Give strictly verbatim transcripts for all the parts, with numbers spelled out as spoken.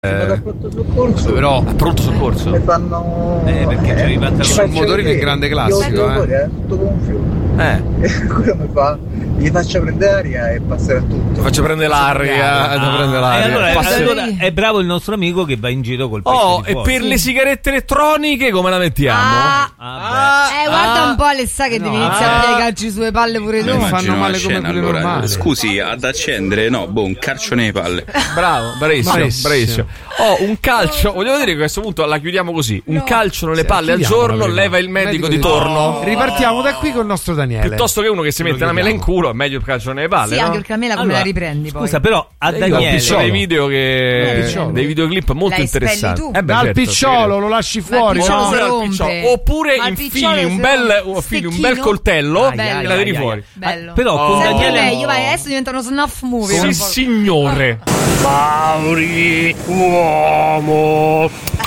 Eh, pronto soccorso, però a pronto soccorso mi fanno eh perché c'è arrivato il motorino è grande classico, eh. tutto gonfio. Eh. E quello mi fa, gli faccio prendere aria e passerà tutto. Faccio prendere l'aria, ah, ah, prendere l'aria. E allora, Passa... allora è bravo il nostro amico che va in giro col pezzo Oh, di e fuoco. per le sigarette elettroniche come la mettiamo? Ah, Ah, eh, guarda un po' le sa che no, devi iniziare eh. a piegarci sulle palle pure tu. Fanno male come quelle allora, normali. Scusi, ad accendere, no, boh, un calcio nelle palle. Bravo, bravissimo, bravissimo. bravissimo. Oh, un calcio, vogliamo dire che a questo punto la chiudiamo così. Un No. calcio nelle Sì, palle al giorno, leva il medico, medico di di torno. Ripartiamo da qui con il nostro Daniele. Piuttosto che uno che si mette una mela in culo, è meglio il calcio nelle palle, Sì, no? anche perché la mela come Allora, la riprendi poi? scusa, però a Eh, io ho Daniele visto dei video che Eh, dei videoclip molto la espelli interessanti. tu. Eh beh, Dal certo, picciolo sì. lo lasci Ma il fuori. picciolo no? si Oppure, rompe. picciolo, oppure Ma il infili picciolo un si bel, rompe. un, fili un bel Stecchino. coltello Ah, e bello. la tiri ai, ai, fuori. Bello. però Oh. con Sempre Daniele meglio, vai, adesso diventano snuff movie. Sì, un po'. signore. Mauri, uomo.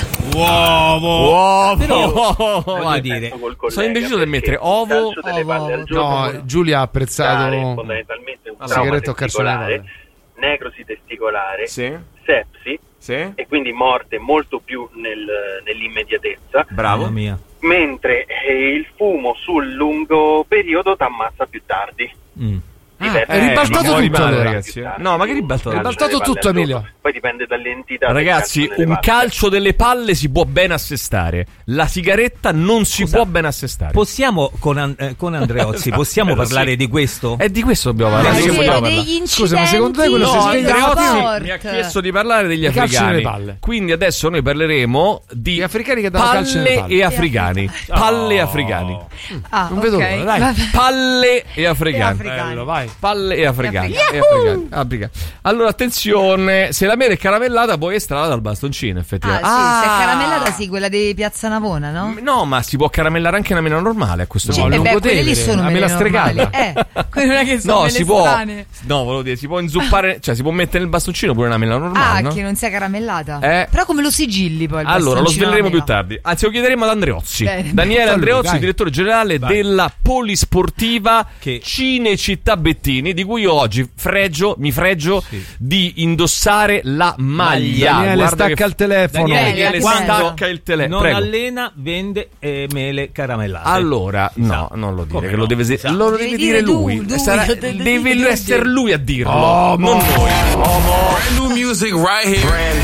Uovo. Uovo. Però, voglio Vai. dire, Sono indeciso di mettere ovo. No, Giulia ha apprezzato fondamentalmente un Allora, trauma sigaretta o calcio nelle testicolare, palle. necrosi testicolare, Sì. sepsi Sì. e quindi morte molto più nel- nell'immediatezza, Bravo. mamma mia. mentre eh, il fumo sul lungo periodo t'ammazza più tardi. Mm. Dipende- è ribaltato ma muori tutto, male, allora. ragazzi. eh. No, ma che ribaltato? Calcio ribaltato nelle palle tutto, al giorno. Emilio. Poi dipende dall'entità del Ragazzi, calcio nelle un palle. calcio delle palle si può ben assestare. La sigaretta non si può ben assestare. Possiamo con, An- eh, con Andreozzi possiamo Quello parlare sì. di questo? E di questo dobbiamo Ah, parlare. sì, Di che vogliamo degli parlare? incidenti Scusa, ma secondo te quello si No, sveglia Andreotti la mattina? sport. mi ha chiesto di parlare degli Di calcio africani. nelle palle. Quindi adesso noi parleremo di Gli africani che danno calcio nelle palle palle. e africani. Palle e africani. Ah, Non vedo ok. l'ora, dai. Vabbè. Palle e africani. E africani. Bello, vai. Palle e africani. E E africani. Africani. Allora, attenzione, se la mela è caramellata puoi estrarla dal bastoncino, Ah, effettivamente. sì, se è caramellata sì, quella di Piazza Navona, no? No, ma si può caramellare anche una mela normale a questo Sì, punto. e beh, Lungotevere, quelle lì sono la mele mela stregata. normali. Eh, quelle non è che sono No, mele si può. strane. No, volevo dire, si può inzuppare, cioè si può mettere nel bastoncino pure una mela normale, Ah, no? che non sia caramellata. Eh. Però come lo sigilli poi il Allora, lo bastoncino sveleremo alla più mela? tardi. Anzi, lo chiederemo ad Andreozzi. Bene. Daniele Lui, Andreozzi, dai. direttore generale Vai. della Polisportiva Che- Cinecittà Bettini, di cui io oggi fregio, mi fregio Sì. di indossare la maglia. Daniele, Guarda stacca che- il telefono. Daniele, Daniele, quando stacca il telefono. Non Prego. allena, vende eh, mele caramellate. Allora, Si no, sa. non lo dire, Come che no? lo deve, Si sa. lo Devi deve dire dire lui. lui, lui, Sarà- lo devi deve dire essere lui. lui a dirlo, Oh, non noi. Brand new music right here. Brand